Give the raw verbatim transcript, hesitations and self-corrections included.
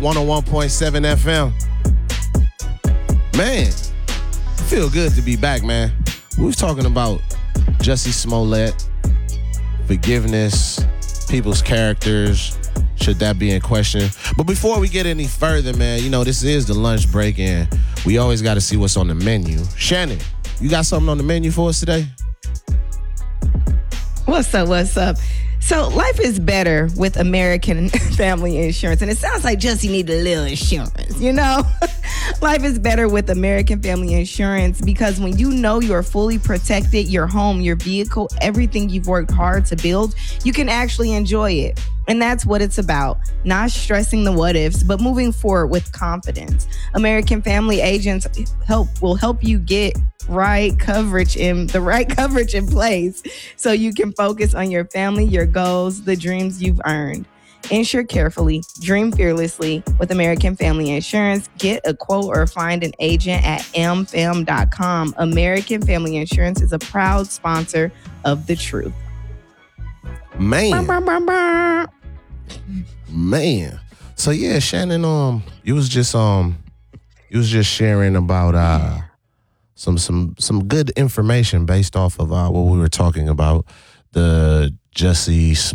one oh one point seven F M. Man, feel good to be back, man. We was talking about Jussie Smollett, forgiveness, people's characters. Should that be in question? But before we get any further, man, you know, this is the lunch break, and we always got to see what's on the menu. Shannon, you got something on the menu for us today? What's up, what's up? So life is better with American Family Insurance. And it sounds like Jussie need a little insurance, you know? Life is better with American Family Insurance because when you know you're fully protected, your home, your vehicle, everything you've worked hard to build, you can actually enjoy it. And that's what it's about. Not stressing the what ifs, but moving forward with confidence. American Family agents help will help you get right coverage in the right coverage in place so you can focus on your family, your goals, the dreams you've earned. Insure carefully, dream fearlessly with American Family Insurance. Get a quote or find an agent at m fam dot com. American Family Insurance is a proud sponsor of The Truth. Man. Bah, bah, bah, bah. Man. So yeah, Shannon, um, you was just um you was just sharing about uh some some some good information based off of uh what we were talking about, the Jussie